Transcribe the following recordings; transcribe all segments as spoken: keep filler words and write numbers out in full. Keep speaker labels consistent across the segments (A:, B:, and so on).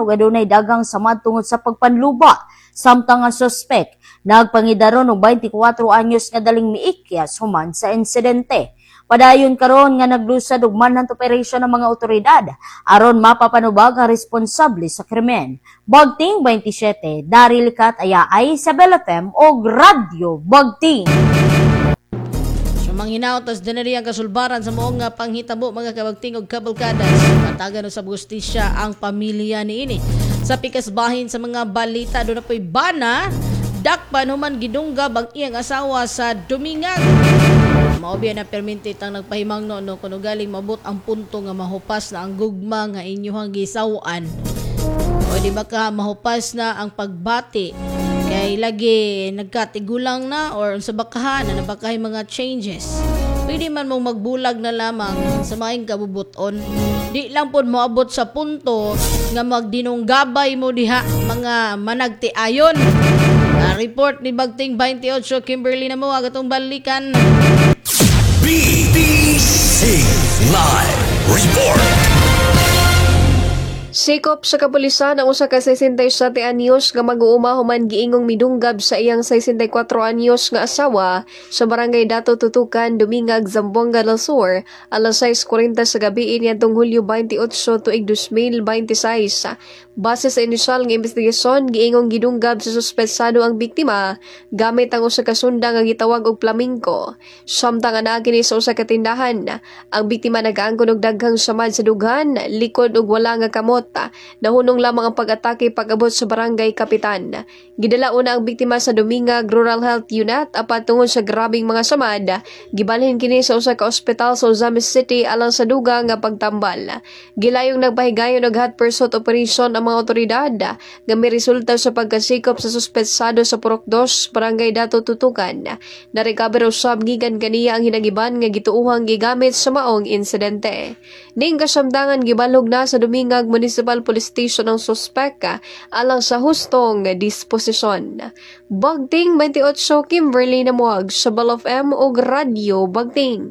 A: ug adunay dagang samad tungod sa pagpanluba. Samtang ang suspek nagpangidaron og twenty-four anyos nga daling miikyas human sa insidente. Padayon karon nga naglusad og manhunt operation ng mga otoridad aron mapapanubag ang responsable sa krimen. Bagting twenty-seven, Daryl Cat Ayaay sa Bell F M og Radyo Bagting.
B: Manghinaw tas dinari ang kasulbaran sa moong nga panghitabo mga kabagting og kabalkadas. Matagan sa bustisya ang pamilya niini. Sa pikas bahin sa mga balita do na po'y bana dakpan human gidunggab ang iyang asawa sa Dumingag. Maobi na permintit ang nagpahimang no, no kuno galing mabot ang punto nga mahupas na ang gugma nga inyong gisawan. O di ba ka mahupas na ang pagbati kay lagi nagkatigulang na or sa bakahan na nabakahay mga changes. Pwede man mong magbulag na lamang sa maing kabubuton. Di lang po moabot sa punto nga magdinunggabay mo diha mga managtiayon. Uh, report ni Bagting twenty-eight, Kimberly na mo agatong balikan.
C: B B C Live Report.
D: Sikop sa kapulisan ang usa ka sesenta-siyete anyos nga mag-uuma human giingong midunggab sa iyang sesenta-cuatro anyos nga asawa sa barangay Dato Tutukan, Dumingag, Zamboanga del Sur, alas sais kuwarenta sa gabi niadtong Hulyo twenty-eight tuig twenty twenty-six. Base sa inisyal nga investigasyon, giingong gidunggab sa suspetsado ang biktima gamit ang usa ka sunda nga gitawag og flamenco. Samtang anaa kini sa usa ka tindahan, ang biktima nagaangkon og daghang samad sa dughan, likod ug wala nga kamot. Nahunong lamang ang pag-atake pag-abot sa barangay Kapitan. Gidala una ang biktima sa Dumingag Rural Health Unit apat tungod sa grabing mga samad. Gibalhin kini sa usa ka ospital sa Ozamis City alang sa duga nga pagtambal. Gilayong nagpahigayon og hot pursuit operation ang mga otoridad nga may resulta sa pagkasikop sa suspetsado sa Purok two, barangay Dato Tutukan. Narecover usab gikan kaniya ang hinagiban nga gituuhang gigamit sa maong insidente. Ning kasamtangan gibalog na sa Dumingag Municipal Police Station ang suspek alang sa hustong disposisyon. Bagting twenty-eight, Kimberly na muag sa Bell F M o Radyo Bagting.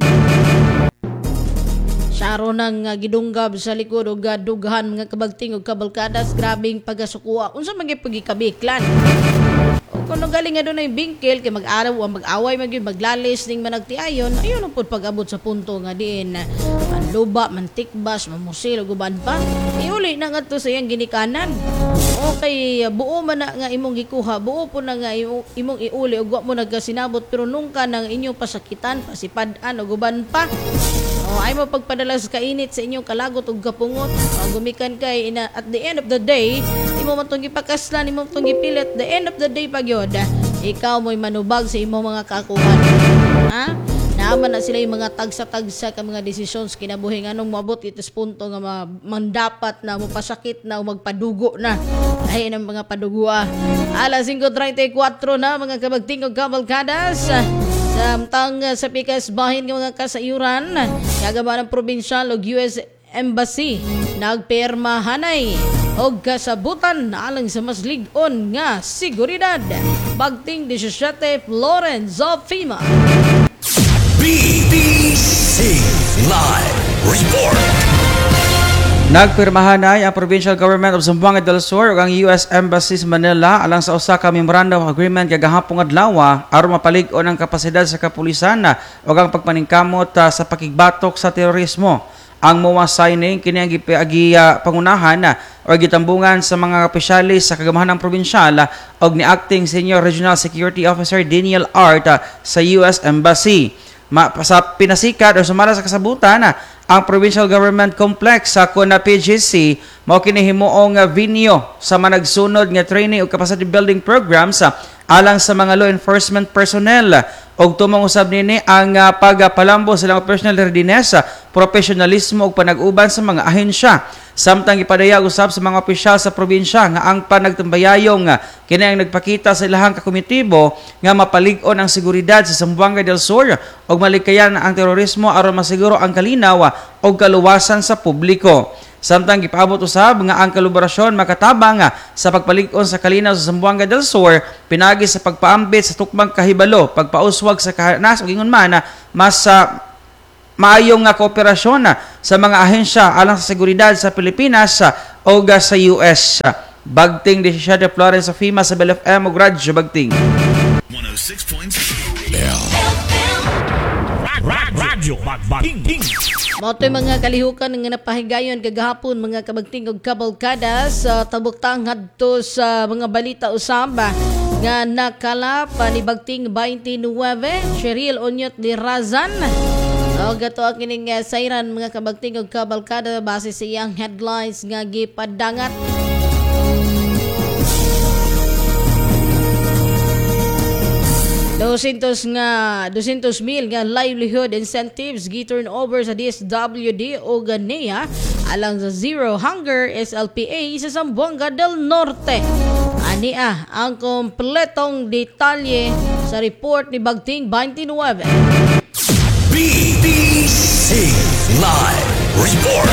B: Saro nang uh, gidunggab sa likod o dughan mga kabagting o kabalkadas, grabing pagasukuha. Unsa man gyud pagikabiklan. O kuno galing nga doon ay bingkel kay mag-araw o mag-away magyud maglalis ning managtiayon, ayun ang pud pag-abot sa punto nga diin manluba, mantikbas, mamusil ug uban pa. Iuli na ngadto sa iyang ginikanan. Okay, buo man na nga imong gikuha, buo po na nga imong, imong iuli ug wa mo nagasinabot pero nung ka nang inyong pasakitan, pasipad-an ug uban pa. O ay mo pagpadala sa kainit sa inyong kalagot ug kapungot. O, gumikan kay ina, at the end of the day, imo man tong gipakaslan, imo tong gipilit, the end of the day pagyod, ikaw mo'y manubag sa imong mga kakuhan. Ha? Naaman na sila yung mga tagsa-tagsa ka mga desisyon kinabuhi nga nung moabot itis punto nga ma- mandapat na mapasakit na o magpadugo na. Ay ng mga padugua. Alas five thirty-four na mga kabagting o kabalkadas. Samtang uh, sa pikas bahin ng mga kasayuran, kagaba ng probinsyal o U S Embassy, nagpermahanay o kasabutan alang sa mas ligon nga seguridad. Bagting seventeen, Florence Zofima.
C: B B C Live Report.
E: Nagpirmahanay ang Provincial Government of Zamboanga del Sur ug ang U S Embassy sa Manila alang sa usa ka memorandum of agreement kagahapon adlaw aron mapalig-on ang kapasidad sa kapulisan ug ang pagpaningkamot uh, sa pakigbatok sa terorismo. Ang M O A signing kini ang giagi uh, pangunahan uh, o gitambungan sa mga opisyalis sa kagamahanang probinsyal uh, ug ni Acting Senior Regional Security Officer Daniel Art uh, sa U S Embassy. Ma, sa pinasikat o sumala sa kasabutan uh, ang Provincial Government Complex sa Kuna P G C mao kini himuong uh, venue sa managsunod nga training o capacity building programs uh, alang sa mga law enforcement personnel og tumong usab nini ang uh, pagpalambo sa ilang personal readiness, uh, professionalismo ug panag-uban sa mga ahensya. Samtang ipadayag usab sa mga opisyal sa probinsya nga ang panagtambayayong uh, kini ang nagpakita sa ilahang kakomitibo nga mapalig-on ang seguridad sa Zamboanga del Sur ug malikayan ang terorismo aron masiguro ang kalinaw uh, ug kaluwasan sa publiko. Samtang gipaabot usab nga ang kolaborasyon makatabang sa pagpalig-on sa kalinaw sa Zamboanga del Sur pinagi sa pagpaambit sa tukmang kahibalo, pagpauswag sa kahanas ug ingon man mas uh, maayong nga kooperasyon sa mga ahensya alang sa seguridad sa Pilipinas o ga sa U S. Bagting di siya de Florence sa FEMA sa Bel F M ug radyo Bagting.
C: one oh six point seven Radyo Bagting.
B: Moto'y mga kalihukan nga napahigayon kagahapon mga kabagting og kabalkada sa tabutang ngadto sa mga balita usaba nga nakala pa ni Bagting twenty-nine Cheryl Onyot ni Razan. O gato ang kining uh, sayran mga kabagting og kabalkada base sa iyang headlines nga gipadangat. Dosintos nga dosintos mil nga livelihood incentives gi-turn over sa D S W D o Ganea alang sa Zero Hunger S L P A sa Zamboanga del Norte. Ani ah ang kompletong detalye sa report ni Bagting twenty-nine.
C: B B C Live Report.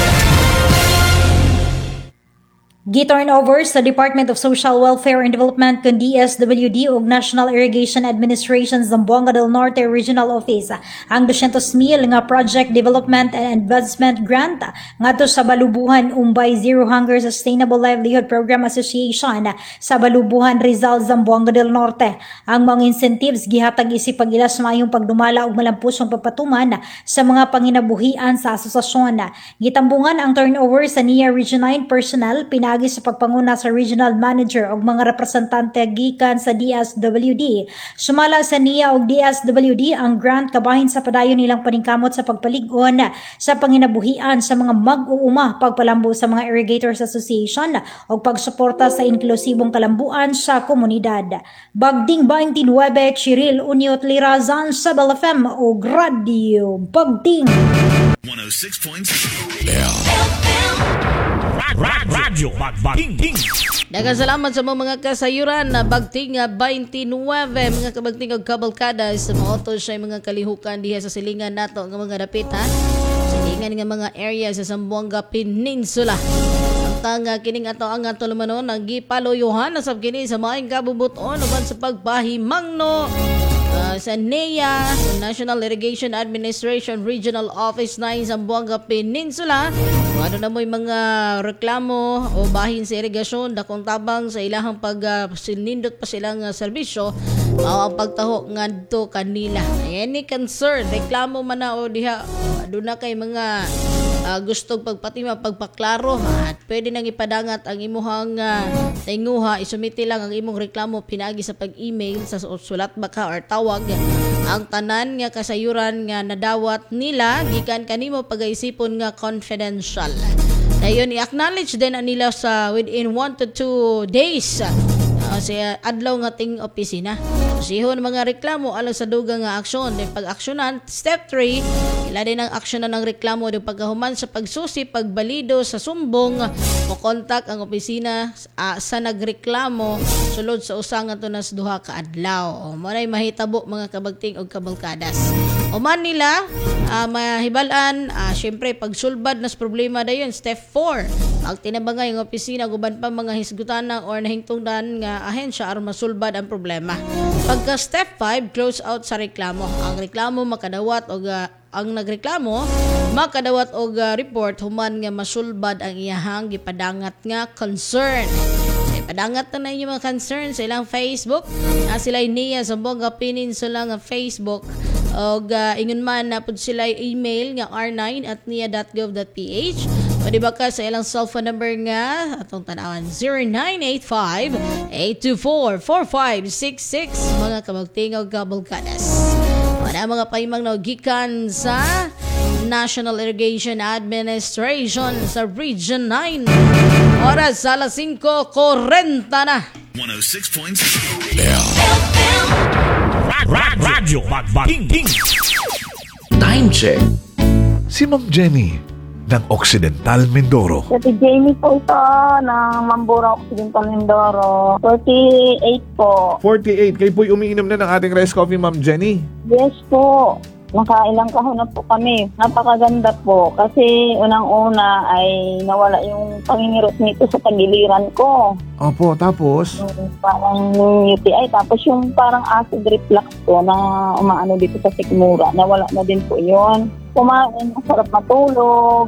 F: Gi-turn over sa Department of Social Welfare and Development kun D S W D ug National Irrigation Administration Zamboanga del Norte Regional Office ang two hundred mil nga Project Development and Advancement Grant ngadto sa Balubuhan Umbay Zero Hunger Sustainable Livelihood Program Association sa Balubuhan Rizal Zamboanga del Norte. Ang mga incentives gihatag isip pag-ilas maayong pagdumala ug malampusong pagpatuman sa mga panginabuhian sa asosasyon. Gitambungan ang turnover sa N I A Region nine personnel pinag sa pagpanguna sa regional manager o mga representante gikan sa D S W D. Sumala sa N I A o D S W D ang grant kabahin sa padayon nilang paningkamot sa pagpalig-on sa panginabuhian sa mga mag-uuma pagpalambo sa mga Irrigators Association o pagsuporta sa inklusibong kalambuan sa komunidad. Bagting twenty-nine Cheryl Onyot Lirazan sa Bel F M o Radio Bagting.
C: one oh six point seven Radyo Bagting.
B: Daghang salamat sa mga kasayuran na Bagting twenty-nine mga kabagting og kabalkada sa moto siya mga kalihukan diha sa silingan nato nga mga dapit ha. Silingan nga mga area sa Zamboanga Peninsula. Samtang kining ato ang ato lumanon nagipaloyohan na sab kini sa maayong kabubuton uban sa pagpahimangno Uh, sa N E A, sa National Irrigation Administration Regional Office nine Zamboanga Peninsula. Kung ano na mo'y mga reklamo o bahin sa irigasyon, dakong tabang sa ilahang pag uh, sinindot pa silang uh, serbisyo, mao ang pagtaho ngadto kanila. Any concern, reklamo man na o diha, doon na kay mga uh, gustong pagpatima, pagpaklaro at pwede nang ipadangat ang imuhang uh, tinguha, isumiti lang ang imong reklamo pinagi sa pag-email sa sulat baka or tawag ang tanan nga kasayuran nga nadawat nila gikan kanimo pagaisipon nga confidential. Dayon i-acknowledge din nila sa within one to two days uh, sa adlaw nga ting opisina. Sihon mga reklamo alang sa dugang nga aksyon. Then pag-aksyonan, step three, ila din ang aksyonan ng reklamo din pagkahuman sa pagsusi, pagbalido sa sumbong o kontak ang opisina uh, sa nagreklamo sulod sa usang ato nas duha ka adlaw. O manay mahitabo mga kabagting og kabalkadas. O man nila uh, mahibalan, uh, syempre pagsulbad nas problema dayon step four. Magtinabangay ang opisina guban pa mga hisgutana or nahingtungdan nga ahensya aron masulbad ang problema. Pagka step five, close out sa reklamo. Ang reklamo makadawat og uh, ang nagreklamo makadawat og uh, report human nga masulbad ang iyahang gipadangat nga concern. Say padangat na ninyo mga concern sa ilang Facebook. Uh, sila N I A Zamboanga Peninsula nga Facebook og uh, ingon man na pud sila email nga r nine at n i a dot gov dot p h. Pwede ba ka sa ilang cellphone number nga atong tanawan zero nine eight five, eight two four, four five six six mga kabagting og kabalkadas. Wala mga pahimang gikan sa National Irrigation Administration sa Region nine. Oras sa alas five forty na.
C: one oh six point seven Radyo Bagting.
G: Time check. Si Ma'am Jenny ng Occidental Mindoro.
H: Si Jamie po ito ng Mambura Occidental Mindoro. forty-eight po.
I: forty-eight. Kayo po'y umiinom na ng ating rice coffee, Ma'am Jenny.
H: Yes po. Nakailang kahon na po kami. Napakaganda po. Kasi unang-una ay nawala yung pangingirot nito sa tagiliran ko.
I: Opo, tapos?
H: Yung parang U T I. Tapos yung parang acid reflux po na umaano dito sa sikmura. Nawala na din po yun. Kumain, masarap matulog.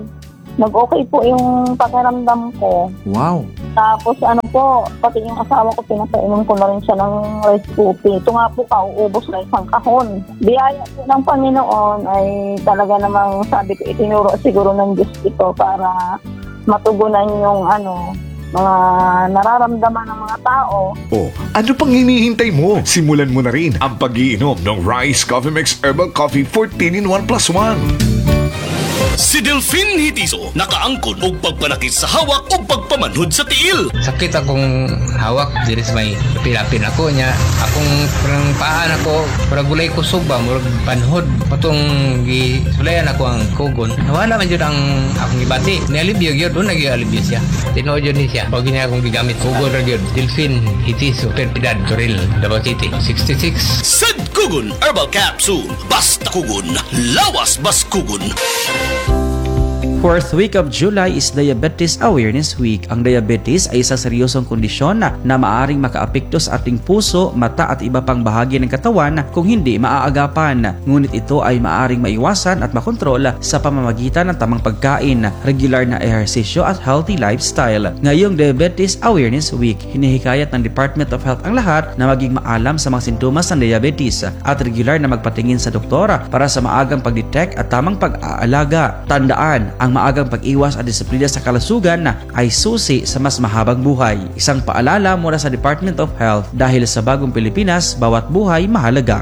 H: nag-okay po yung pakiramdam ko.
I: Wow.
H: Tapos ano po, pati yung asawa ko, pinapainom ko na rin siya ng rice coffee. Ito nga po, kauubos na isang kahon. Biyaya po ng Panginoon ay talaga namang sabi ko, itinuro siguro ng Diyos ito para matugunan yung ano, mga nararamdaman ng mga tao.
G: Oh, ano pang hinihintay mo? Simulan mo na rin ang pag-iinom ng Rice Coffee Mix Herbal Coffee fourteen in one plus one.
J: Si Delphine Hitiso nakaangkon og pagpanakit sa hawak o pagpamanhod sa tiil.
K: Sakit akong hawak, diri sa may pilapin ako niya. Akong parang paan ako, parang gulay ko suba, murag panhod. Patong gisulayan ako ang kugon. Nawala man yun ang akong ibati. Nialibyo yun, doon nag-ialibyo siya. Tinood yun niya. Pag niya akong gigamit, kugon rin yun. Delphine Hitiso, Perpidad, Toril, Davao City, sixty-six.
J: Sad Kugon Herbal Capsule. Basta kugon, lawas bas kugon.
E: Fourth week of July is Diabetes Awareness Week. Ang diabetes ay isang seryosong kondisyon na, na maaring makaapekto sa ating puso, mata at iba pang bahagi ng katawan kung hindi maaagapan. Ngunit ito ay maaring maiwasan at makontrol sa pamamagitan ng tamang pagkain, regular na ehersisyo at healthy lifestyle. Ngayong Diabetes Awareness Week, hinihikayat ng Department of Health ang lahat na maging maalam sa mga sintomas ng diabetes at regular na magpatingin sa doktora para sa maagang pagdetect at tamang pag-aalaga. Tandaan, ang maagang pag-iwas at disiplina sa kalusugan na ay susi sa mas mahabang buhay. Isang paalala mula sa Department of Health, dahil sa bagong Pilipinas, bawat buhay mahalaga.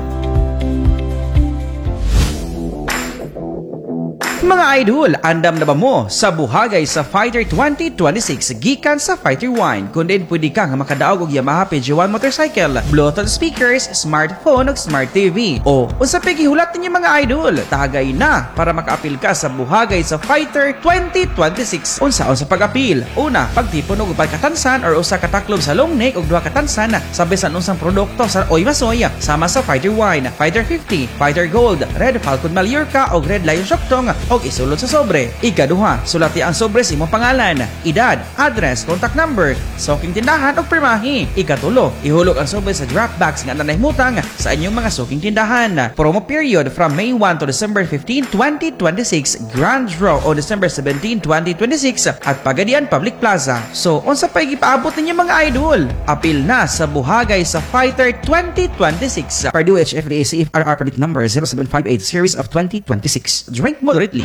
E: Mga idol, andam na ba mo sa buhagay sa Fighter twenty twenty-six gikan sa Fighter Wine? Kung din pwede kang makadaog og Yamaha P G one motorcycle, Bluetooth speakers, smartphone ug smart T V. O unsa pa gihulat ninyo mga idol? Tagay na para makaapil ka sa buhagay sa Fighter twenty twenty-six. Unsa unsa pag-apil? Una, pagtipon og upat katansan or usa ka taklob sa long neck ug duha katansan sa bisan unsang produkto sa Oy Masoy sama sa Fighter Wine, Fighter fifty, Fighter Gold, Red Falcon Mallorca ug Red Lion Shoktong og isulod sa sobre. Ikaduha, sulati ang sobre sa imong pangalan, edad, address, contact number, suking tindahan ug pirmahi. Ikatulo, ihulog ang sobre sa draft bags nga nanahimutang sa inyong mga suking tindahan. Promo period from May first to December fifteenth, twenty twenty-six, Grand Draw on December seventeenth, twenty twenty-six at Pagadian Public Plaza. So, unsa pa gipaabot ninyo mga idol? Apil na sa buhagay sa Fighter twenty twenty-six. Purdue H F D A C F R R permit number zero seven five eight series of twenty twenty-six. Drink moderately.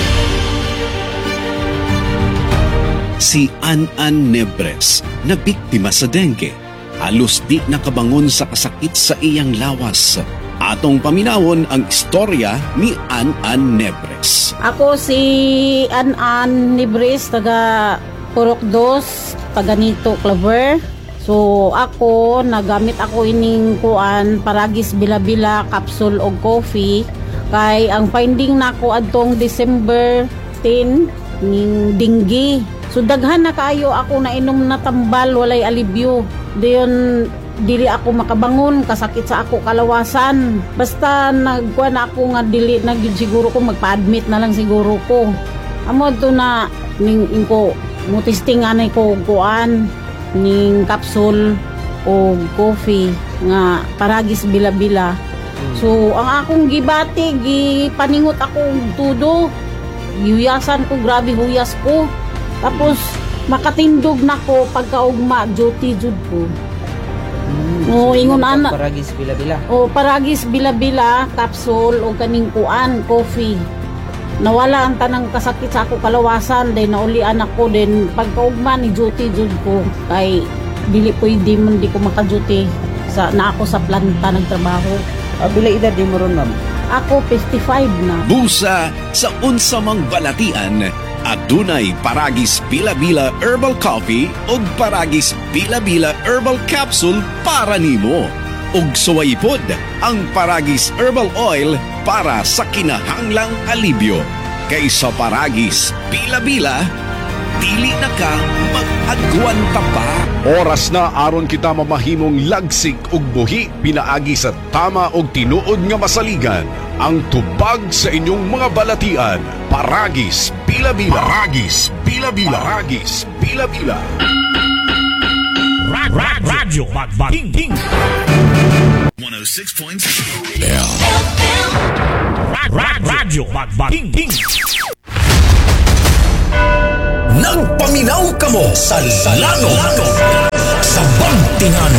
L: Si An-An Nebres na biktima sa dengue. Halos di nakabangon sa kasakit sa iyang lawas. Atong paminawon ang istorya ni An-An Nebres.
M: Ako si An-An Nebres, taga Purok dos, taga Nito, Claver. So ako, nagamit ako ining kuan, paragis bila-bila, capsule o coffee. Kay ang finding nako adtong December tenth ning dengue. So daghan na kaayo ako na inom na tambal, walay alibyo. Dayon dili ako makabangon, kasakit sa ako kalawasan. Basta nagkuan ako nga dili nagid siguro ko magpa-admit na lang siguro ko. Amo to na ning inko mo testing anay ko kuan ning capsule o coffee nga paragis bila-bila. So, ang akong gibati, gipaningot akong tudo. Gihuyasan ko, grabe huyas ko. Tapos, makatindog na ko pagkaugma, duty jud ko. Hmm, o, ingon ana.
E: Paragis bila-bila.
M: O, paragis bila-bila, capsule o kaning kuan, coffee. Nawala ang tanang kasakit sa ako kalawasan, then naulian ako, then pagkaugma ni duty jud ko. Kay, dili po hindi man di ko makaduty sa, na ako sa planta nagtrabaho.
E: Uh, bila edad di mo ron, ma'am?
M: Ako, fifty-five na.
L: Busa sa unsamang balatian, adunay Paragis Bila-Bila Herbal Coffee ug Paragis Bila-Bila Herbal Capsule para nimo. Ug suwaypod ang Paragis Herbal Oil para sa kinahanglang alibyo. Kaysa Paragis Bila-Bila, dili na ka mag-agwanta pa.
G: Oras na aron kita mamahimong lagsik ug buhi pinaagi sa tama og tinuod nga masaligan. Ang tubag sa inyong mga balatian, Paragis Bila-Bila. Paragis Bila-Bila. Paragis Bila-Bila.
C: Rad, rad, radyo Bagbaking King one oh six point seven Rad, rad, radyo Bagbaking King
J: Nagpaminaw kamo sa lano sa bangtingan.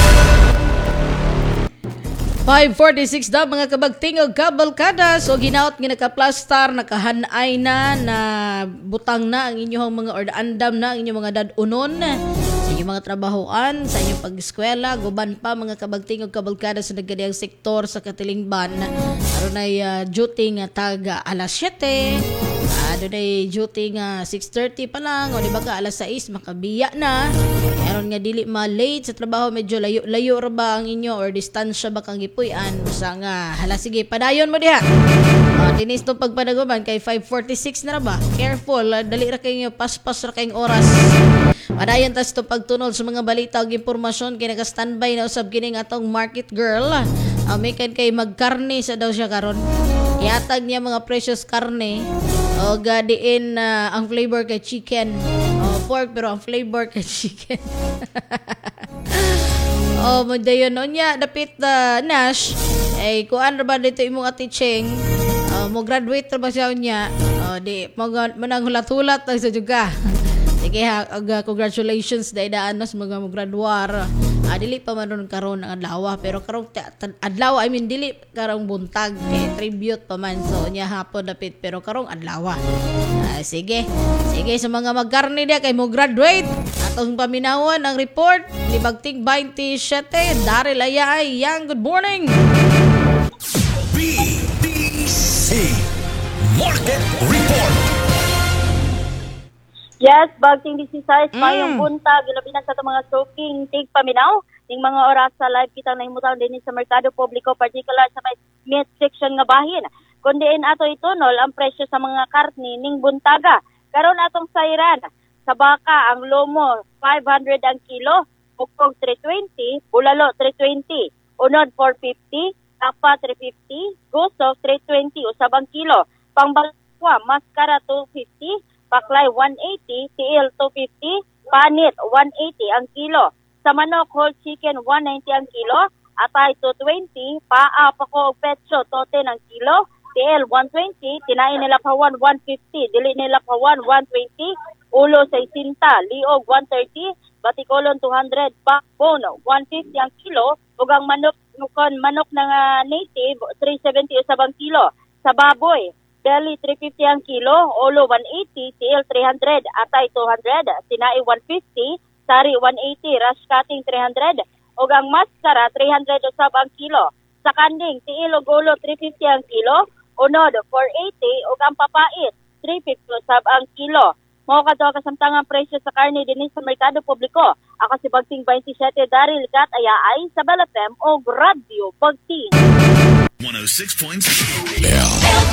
B: five forty-six daw mga kabagtingog kabalkada. So ginaot nga nakaplastar, nakahanay na, na butang na ang inyong mga or andam na ang inyong mga dadunon sa inyong mga trabahoan, sa inyong pag-eskwela, guban pa mga kabagtingog kabalkada sa nagkadiyang sektor sa Katilingban. Aron ay uh, duty nga taga alas siyete, uh, doon ay duty nga six thirty pa lang, o di ba ka alas sais makabiya na. Aron nga dili ma-late sa trabaho, medyo layo-layo ra ba ang inyo or distansya ba kang gipuy-an, usa nga hala sige padayon mo diha. Uh, dinis to pagpanaguman kay five forty-six na ra ba, careful, uh, dali ra kayo paspas ra kayong oras. Padayon tas to pagtunol sa mga balita ug impormasyon kay naka-standby na usab kining atong market girl. Uh, may kan kay magkarne sa daw siya karon. Iatag niya mga precious karne o gadiin uh, ang flavor kay chicken. O pork pero ang flavor kay chicken. O mo dayon unya dapit uh, Nash ay kuan ra ba dito imong ati Cheng. Uh, mo graduate ra ba siya unya. O di mo manang hulat-hulat sa juga. Sige ha, uh, congratulations dahil daan nas mga graduar. Ah, dili pa man ron karon ang adlaw pero karong adlaw I mean dili karong buntag eh, tribute pa man so nya hapon dapit pero karong adlaw. Ah, sige. Sige sa mga magkarne dia kay mo graduate. Atong paminawon ang report ni Bagting twenty-seven Daryl Ayay. Yang good morning.
J: B T C Market Report.
H: Yes, Bagting disisize,
B: Mm.
H: mayong buntag, ilabi na sa itong mga soaking, tig paminaw, ning mga oras sa live kitang nahimutang din sa Merkado Publiko, particular sa may meat section nga bahin. Kundiin ato itunol ang presyo sa mga karni ning buntaga. Karon atong sayran, sa baka ang lomo five hundred ang kilo, bukog three twenty, bulalo three twenty, unod four fifty, tapa three fifty, gusok three twenty usab ang kilo, pangbalwa maskara two fifty, baklay one eighty, tiil two fifty, panit one eighty ang kilo. Sa manok, whole chicken one ninety ang kilo, atay two twenty, paa pako petso two ten ang kilo, tiil one twenty, tinain nila pa one one fifty, dili nila pa one one twenty, ulo sixty, liog one thirty, batikolon two hundred, backbone one fifty ang kilo, ug ang manok nukon manok ng uh, native three seventy usab ang kilo. Sa baboy, belly three fifty ang kilo, ulo one eighty, tiil three hundred, atay two hundred, sinai one fifty, sari one eighty, rush cutting three hundred, ug ang maskara three hundred usab ang kilo. Sa kanding, tiil ug ulo three fifty ang kilo, unod four eighty, ug ang papait three fifty usab ang kilo. Mao kadto kasamtangang presyo sa karne dinhi sa Merkado Publiko. Ako si Bagting twenty-seven Daryl Kat Ayaay sa Balapem o Radio Bagting.
C: one oh six point seven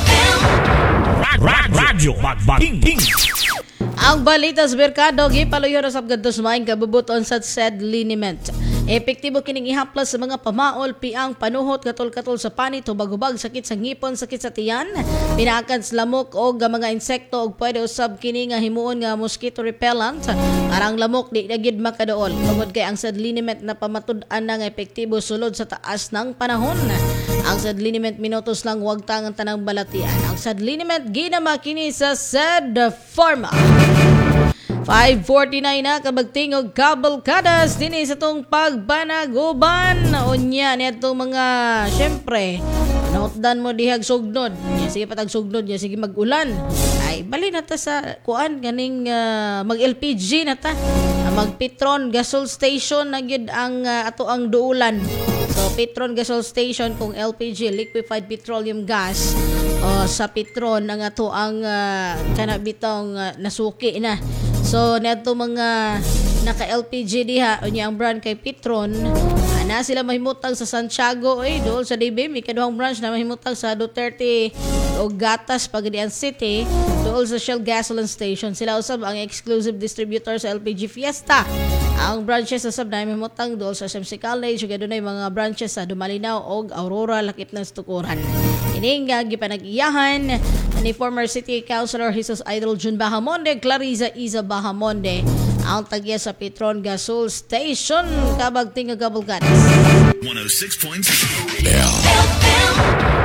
C: Radyo Bagbating.
B: Ang balita sa merkado gipaluyo ra sab gadtos maayong kabubuton sa said liniment. Epektibo kining ihaplas sa mga pamaol piang panuhot katol-katol sa panit, hubag-hubag, sakit sa ngipon, sakit sa tiyan, pinaakan sa lamok o mga insekto og pwede usab kini nga himuon nga mosquito repellent. Arang lamok di na gid makaduol. Tungod kay ang said liniment na pamatud-an na nga epektibo sulod sa taas ng panahon. Ang said liniment minutos lang wag tangang tanang balatian. Ang said liniment ginama kini sa said pharma. five forty-nine na kabagtingog kabalkadas dinhi sa tong pagbanaguban. Unya nitong mga syempre nautdan mo dihag sugnod. Nya sige patag sugnod nya sige magulan. Ay bali na ta sa kuan ganing uh, mag L P G na ta. Uh, mag Petron gasol station na gyud ang uh, ato ang duulan. So Petron gasol station kung L P G liquefied petroleum gas o sa Petron ang ato ang uh, kana bitong uh, nasuki na. So, neto mga naka-L P G diha, unya ang brand kay Petron, ana sila mahimutang sa Santiago, eh, doon sa D B, may kaduhang branch na mahimutang sa Duterte o Gatas, Pagadian City, doon sa Shell Gasoline Station. Sila usab ang exclusive distributor sa L P G Fiesta. Ang branches usab na mahimutang doon sa S M C College, ug doon ay mga branches sa Dumalinaw o Aurora, lakip ng Stukuran. Ining nga gipanag-iyahan ni former City Councilor Jesus Idol Jun Bahamonde, Clarissa Isa Bahamonde, ang tagya sa Petron Gasol Station, kabagting nga Kabulgatas.
C: one oh six point seven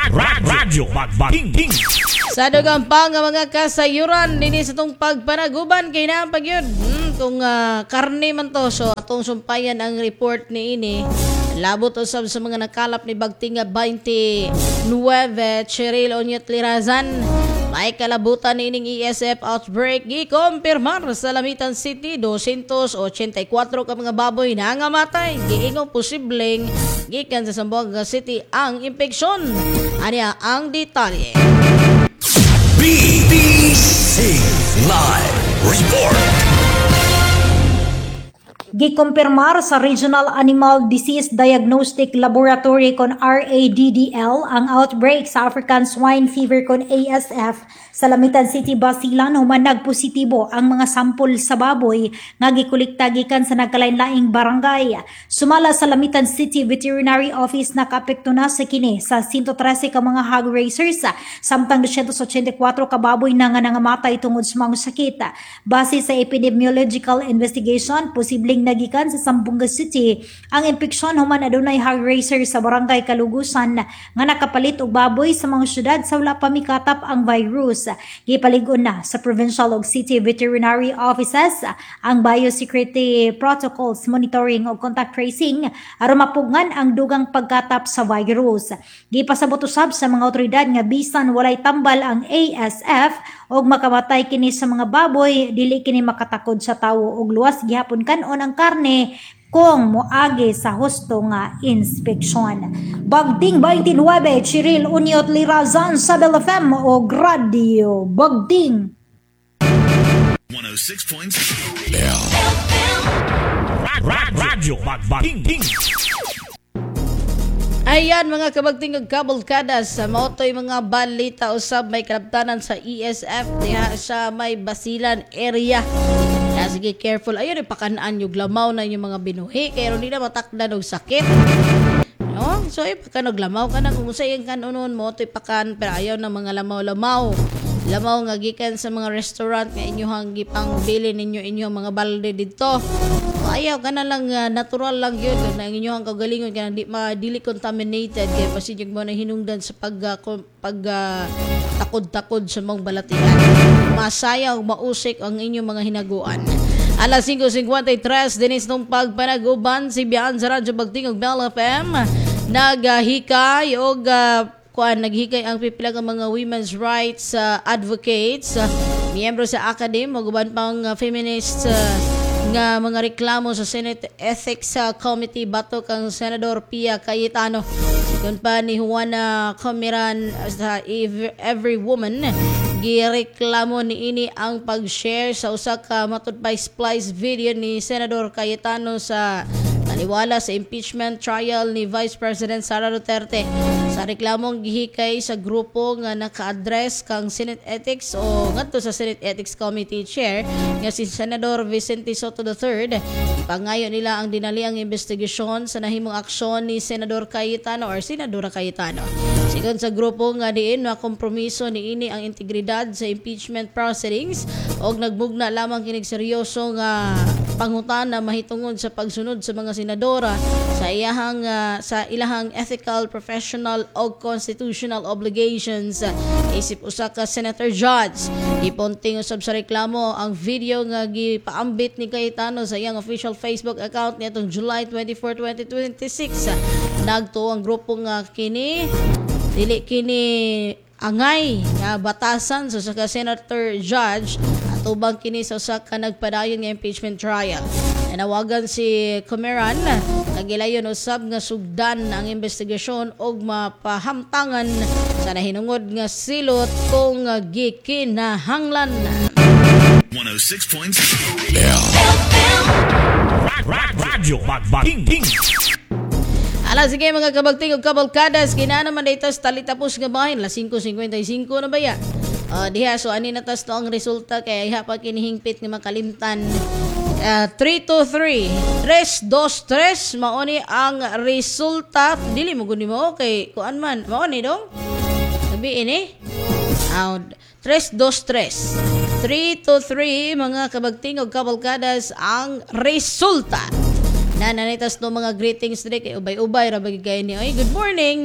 C: Radyo Bagbaking.
B: Sa dugang pa nga mga kasayuran nini sa tong pagpanaguban kay na pagyud hmm, kung uh, karne man to so atong sumpayan ang report ni ini labot usab sa mga nakalap ni Bagtinga twenty-nine Cheryl Onyet Lirazan may kalabutan ni ining E S F outbreak gikompirmar sa Lamitan City two eighty-four ka mga baboy na ngamatay giingong posibleng gikan sa Zamboanga City ang impeksyon ania ang detalye.
J: B B C Live Report.
F: Gikumpirmar sa Regional Animal Disease Diagnostic Laboratory kon R A D D L ang outbreak sa African Swine Fever kon A S F sa Lamitan City, Basilan human nagpositibo ang mga sampol sa baboy nga gikolekta gikan sa nagkalain-laing barangay. Sumala sa Lamitan City Veterinary Office nakaapekto na sa kini sa one hundred thirteen ka mga hog raisers samtang two eighty-four ka baboy na nga nangamatay tungod sa mga sakit. Base sa epidemiological investigation, posibleng nagikan sa Zamboanga City ang impeksyon human adunay hog raiser sa barangay Kalugusan nga nakapalit og baboy sa mga syudad sa wala pa mikatap ang virus. Gipalig-on na sa provincial ug city veterinary offices ang biosecurity protocols, monitoring ug contact tracing aron mapugngan ang dugang pagkatap sa virus. Gipasabot usab sa mga otoridad nga bisan walay tambal ang A S F og makamatay kini sa mga baboy dili kini makatakod sa tawo og luwas gihapon kanon ang karne kung moagi sa husto nga inspeksyon. Bagting twenty-nine Cheryl Onyet Lirazan sa Bell F M o Radio Bagting.
C: one oh six point seven Radyo Bagbaking.
B: Ayan mga kabagting ug kabalkadas sa motoy mga balita usab may kalabtanan sa E S F diha sa may Basilan area. Kaya sige careful ayun ipakanaan yung lamaw na yung mga binuhi kaya hindi na matakdan og sakit. No? So ipakan og lamaw ka na kung sayang kanunon mo to ipakan pero ayaw na mga lamaw-lamaw. Lamaw nga gikan sa mga restaurant nga inyohang gipang bili ninyo inyong mga balde dito. Ayaw ka na lang uh, natural lang yun na inyohang kagalingon ka na di ma-dili contaminated kaya pasinyag mo na hinungdan sa pag uh, pag uh, takod-takod sa mga balatian. Masayaw, mausik ang inyong mga hinaguan. Alas five fifty-three dinis nung pagpanaguban si Bian sa Radyo Bagting ug Bell F M naghikay og uh, kuan naghikay ang pipila ka mga women's rights uh, advocates uh, miyembro sa academy maguban pang uh, feminist uh, nga mga reklamo sa Senate Ethics uh, Committee batok ang Senador Pia Cayetano sikon pa ni Juana Comiran uh, sa Every Woman gireklamo ni ini ang pag-share sa usa ka matud pa splice video ni Senador Cayetano sa taliwala sa impeachment trial ni Vice President Sara Duterte. Sa reklamong gihikay sa grupo nga naka-address kang Senate Ethics o ngadto sa Senate Ethics Committee Chair nga si Senador Vicente Soto the third, ipangayo nila ang dinaliang investigasyon sa nahimong aksyon ni Senador Cayetano or Senadora Cayetano. Sigon sa grupo nga diin na kompromiso ni ini ang integridad sa impeachment proceedings og nagbugna lamang kinig seryoso nga pangutan na mahitungod sa pagsunod sa mga senadora sa iyahang uh, sa ilahang ethical, professional o constitutional obligations uh, isip usa ka senator judge. Iponting usab sa reklamo ang video nga gipaambit ni Cayetano sa iyang official Facebook account nitong July twenty-fourth, twenty twenty-six. Nagtuo ang grupo nga kini dili kini angay nga batasan sa usa ka senator judge at ubang kini sa usa ka nagpadayon nga impeachment trial. Nanawagan si Comeran nagilayon usab nga sugdan ang investigasyon og mapahamtangan sa nahinungod nga silot kung gikinahanglan.
C: one oh six point seven Radyo Bagbaking.
B: Ala sige mga kabagting ug kabalkadas kina naman dito sa talitapos nga bahin la five fifty-five na baya. Uh, diha so ani natas to ang resulta kay iha pa kinihingpit nga makalimtan. Uh, three to three tres dos tres mao ni ang resulta dili mo guni mo kay kuan man mao ni dong sabi ini uh, tres dos tres three to three mga kabagting ug kabalkadas ang resulta. Na nanitas no mga greetings dire kay ubay-ubay ra bagay ni ay good morning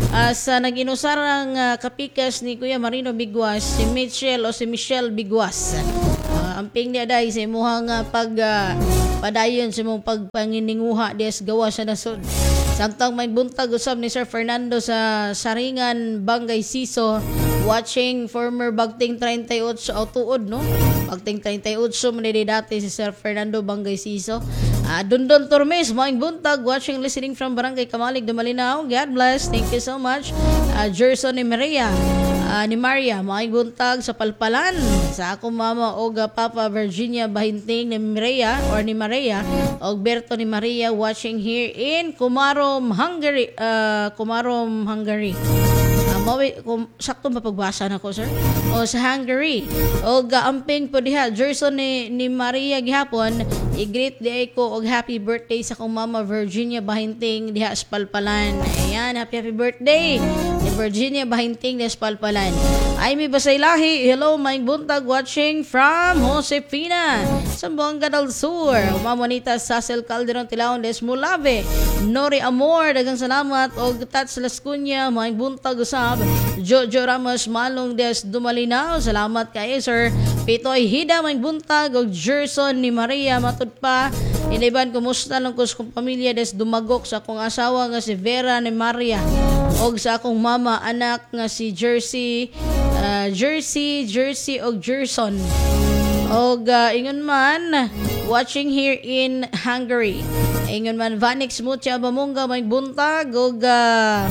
B: uh, sa naginusarang uh, kapikas ni Kuya Marino Biguas, si Michelle o si Michelle Biguas. Uh, amping niya dahil sa imuhang uh, pag uh, padayon sa mong pagpangininguha des gawa sa nasod. Samtang may buntag usab ni Sir Fernando sa Saringan, Bangay Siso, watching former Bagting thirty-eight autuod, no? Bagting thirty-eight man ni dati si Sir Fernando Bangay Siso. Uh, Dundon Tormes, maing buntag, watching, listening from Barangay Kamalig, Dumalinaw. God bless, thank you so much. Uh, Jerson ni Maria, uh, ni Maria, maing buntag sa Palpalan. Sa akong mama, Oga Papa Virginia Bahinting ni Maria, or ni Maria, Ogberto ni Maria, watching here in Kumarom, Hungary. Uh, Kumarom, Hungary. Mawi, kung sakto mapagbasa na ko, sir. O sa Hungary. O gaamping po diha, Jerson ni, ni Maria gihapon, i-greet di ko og happy birthday sa kong mama Virginia Bahinting diha sa Palpalan. Ayan, happy happy birthday ni Virginia Bahinting diha sa Palpalan. Ay mi Basaylahi, hello my buntag, watching from Josefina, Zamboanga del Sur. Mamonita Sasel Calderon Tilaon des Mulave. Nori Amor, dagang salamat og Tats Lascuña, my buntag usab. Jojo Ramos Malong des Dumalinaw, salamat kayo sir. Pitoy Hida may buntag og Jerson ni Maria matud pa. Iniban, kumusta lang ko sa kong pamilya des Dumagok, sa akong asawa nga si Vera ni Maria og sa akong mama anak nga si Jersey, uh, Jersey, Jersey og Jerson. Og uh, ingon man watching here in Hungary. Ingon man Vanix Mucha Bamunga may buntag og uh,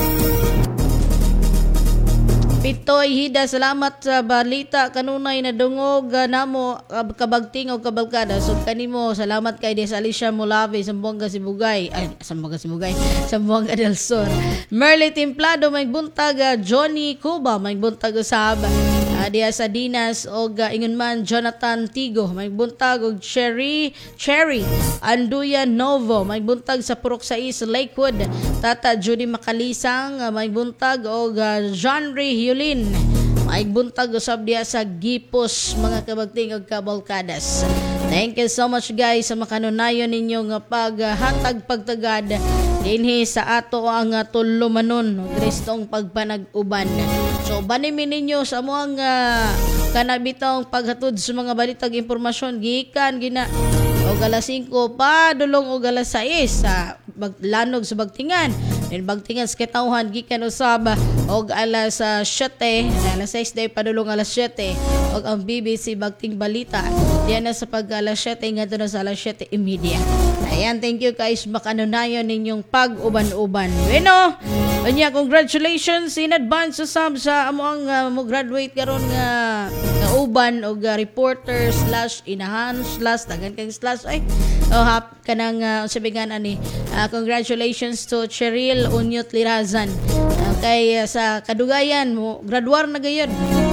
B: Pitoy Hida, salamat sa balita kanunay na dungog uh, namo uh, kabagting o kabalkada. So kanimo salamat kay Des Alicia Mulave, Zamboanga Sibugay. Ay, Zamboanga Sibugay, Zamboanga del Sur. Merly Templado may buntag, uh, Johnny Cuba may buntag usab. Uh, diya sa Dinas og uh, ingon man Jonathan Tigo may buntag og Cherry Cherry Anduya Novo may buntag sa Purok sais Lakewood. Tata Judy Makalisang uh, may buntag og uh, John Ray Yulin may buntag usab diya sa Gipos, mga kabagting og kabalkadas. Thank you so much guys sa makanunayon ninyo nga paghatag pagtagad dinhi sa ato ang uh, tulumanon Kristong pagpanag-uban. So banimin ninyo sa mga uh, kanabitong paghatod sa mga balitag impormasyon gikan gina og alas singko pa dulong og alas sais sa lanog sa Bagtingan. Then Bagtingan sa Ketauhan gikan usab og alas uh, siyete, alas sais day padulong alas siyete og ang B B C Bagting Balita diyan na sa pag alas siyete ngadto na sa alas siyete imedya. Ayan, thank you guys makanunayon ninyong pag-uban-uban. Bueno, anya congratulations in advance sa sab sa amo ang uh, mo graduate karon nga uh, uban og uh, reporter slash inahan slash tagan kang slash ay oh hap kanang uh, sabigan ani uh, congratulations to Cheryl Unyot Lirazan uh, kay uh, sa kadugayan mo graduar na gayud.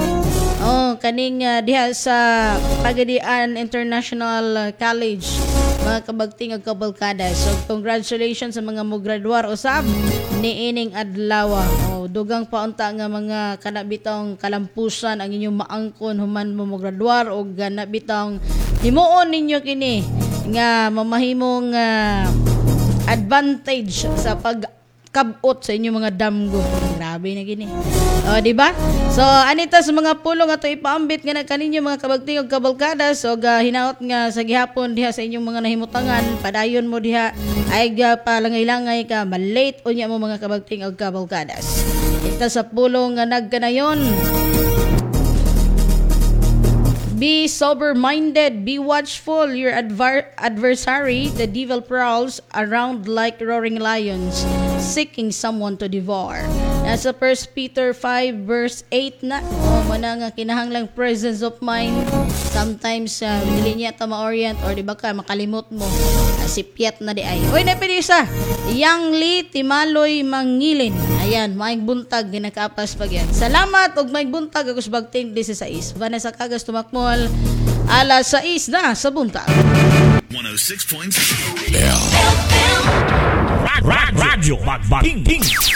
B: Oh, kaning uh, diha sa Pagadian International College, mga kabagting ag kabalkada. So congratulations sa mga mo graduar usab ni ining adlaw. Oh, dugang paunta nga mga kanabitong kalampusan ang inyong maangkon human mo mo graduar og kanabitong himuon ninyo kini nga mamahimong uh, advantage sa pag kabot sa inyong mga damgo. Grabe na gini. O, di ba? So, anita sa mga pulong ato ipaambit nga na kaninyo mga kabagting og kabalkadas o uh, hinaot nga sa gihapon diha sa inyong mga nahimutangan, padayon mo diha ay uh, palangay-langay ka, malate unya mo mga kabagting og kabalkadas. Ita sa pulong nga nagkanayon. Be sober-minded, be watchful. Your adver- adversary, the devil, prowls around like roaring lions, seeking someone to devour. Nasa First Peter five verse eight na. O, mana nga kinahanglang presence of mind. Sometimes, uh, dili niya ta ma-orient or di ba ka makalimot mo. Uh, sipiat na di ay. Uy, napili isa. Yang Li Timaloy Mangilin. Ayan, maing buntag ginakapas pag yan. Salamat og maing buntag ako sa Bagting sixteen. Vanessa Cagas tumakmol. Alas sais na sa buntag.
C: one oh six point seven Radio Bagbaking.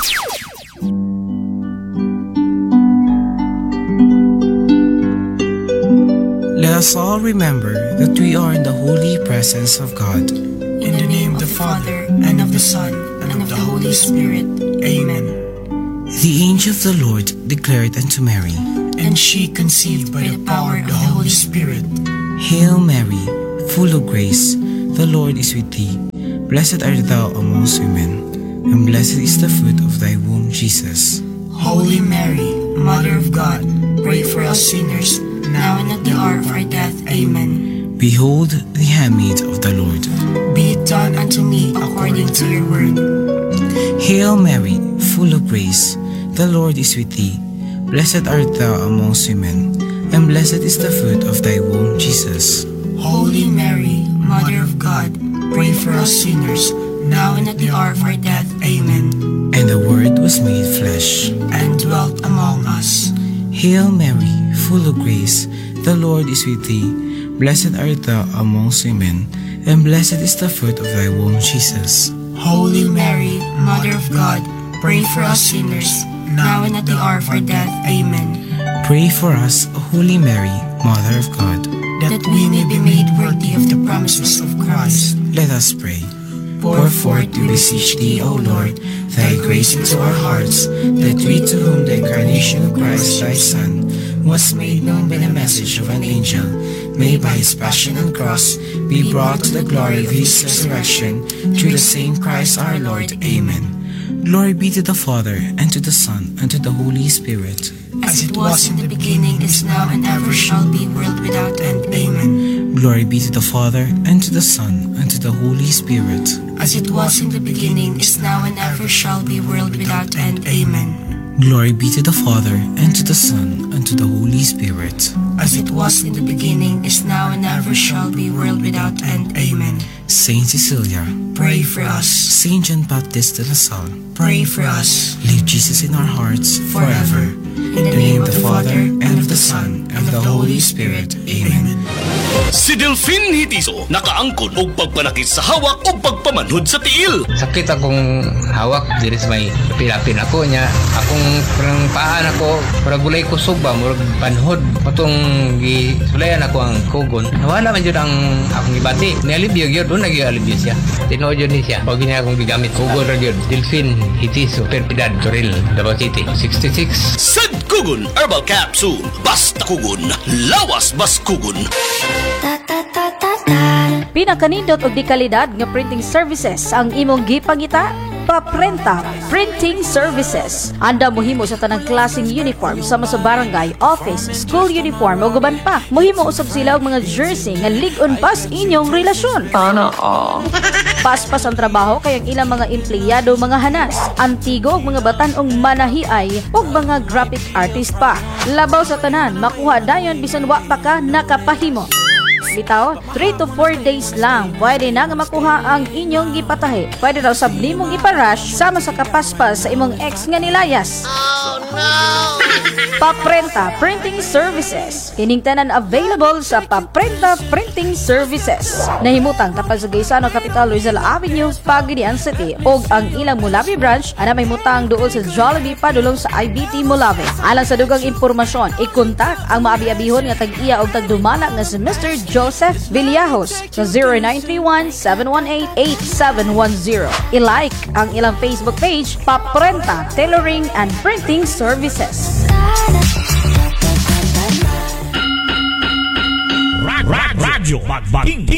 N: Let us all remember that we are in the holy presence of God.
O: In the name of the Father, and of the Son, and of the Holy Spirit. Amen.
N: The angel of the Lord declared unto Mary,
O: And she conceived by the power of the Holy Spirit.
N: Hail Mary, full of grace, the Lord is with thee. Blessed art thou amongst women, and blessed is the fruit of thy womb, Jesus.
O: Holy Mary, Mother of God, pray for us sinners, now and at the hour of our death. Amen.
N: Behold the handmaid of the Lord.
O: Be it done unto me according to your word.
N: Hail Mary, full of grace, the Lord is with thee. Blessed art thou amongst women, and blessed is the fruit of thy womb, Jesus.
O: Holy Mary, Mother of God, pray for us sinners, now and at the hour of our death. Amen.
N: And the Word was made flesh,
O: and dwelt among us.
N: Hail Mary, full of grace, the Lord is with thee. Blessed art thou amongst women, and blessed is the fruit of thy womb, Jesus.
O: Holy Mary, Mother of God, pray for us sinners, now and at the hour of our death. Amen.
N: Pray for us, O Holy Mary, Mother of God,
O: that we may be made worthy of the promises of Christ.
N: Let us pray.
O: Pour forth, we beseech thee, O Lord, thy grace into our hearts, that we to whom the incarnation of Christ thy Son was made known by the message of an angel, may by his passion and cross be brought to the glory of his resurrection, through the same Christ our Lord. Amen.
N: Glory be to the Father, and to the Son, and to the Holy Spirit.
O: As it was in the beginning, is now, and ever shall be, world without end. Amen.
N: Glory be to the Father, and to the Son, and to the Holy Spirit.
O: As it was in the beginning, is now, and ever shall be, world without end. Amen.
N: Glory be to the Father, and to the Son, and to the Holy Spirit.
O: As it was in the beginning, is now, and ever shall be, world without end. Amen.
N: Saint Cecilia,
O: pray for us.
N: Saint John Baptist de la Salle,
O: pray for us.
N: Leave Jesus in our hearts
O: forever. In the name of the Father, and of the Son, and of the Holy Spirit. Amen.
J: Si Delfin Hitiso nakaangkon og pagpanakit sa hawak o pagpamanhod sa tiil.
K: Sakit akong hawak diri sa may pilapin ako niya. Akong parang paan ako, parang gulay ko suba, murag panhod. Patong gisulayan ako ang kugon. Nawala man yun ang akong ibati. Nialibyo yun, doon nag-ialibyo siya. Tinood yun niya. Pag niya akong gigamit, kugon ra yun. Delfin Hitiso, Perpidad, Toril, Davao City, sixty-six.
J: Sad Kugon Herbal Capsule. Basta kugon, lawas bas kugon.
A: Pinakanindot og di kalidad nga printing services ang imong gipangita. Paprenta Printing Services. Anda mohimo sa tanang klaseng uniform sama sa barangay, office, school uniform o guban pa. Mohimo usab sila og mga jersey nga lig-on pa sa inyong relasyon. Sana all. Paspas ang trabaho kay ang ilang mga empleyado mga hanas, antigo og mga batan-ong manahiay ug mga graphic artist pa. Labaw sa tanan, makuha dayon bisan wa pa ka nakapahimo. Bitaw, three to four days lang pwede na nga makuha ang inyong gipatahi. Pwede daw sab nimong iparush sama sa kapaspas sa imong ex nga nilayas. Oh no! Paprenta Printing Services. Kining tanan available sa Paprenta Printing Services. Nahimutang tapal sa Gaisano Capital Rizal Avenue, Pagadian City ug ang ilang Mulabi branch ana may mutang duol sa Jollibee padulong sa I B T Mulabi. Alang sa dugang impormasyon, i-kontak ang maabi-abihon nga tag-iya og tagdumala nga si Mister Joseph Villajos sa zero nine three one, seven one eight, eight seven one zero. I-like ang ilang Facebook page, Paprenta Tailoring and Printing Services.
C: Radyo Magbating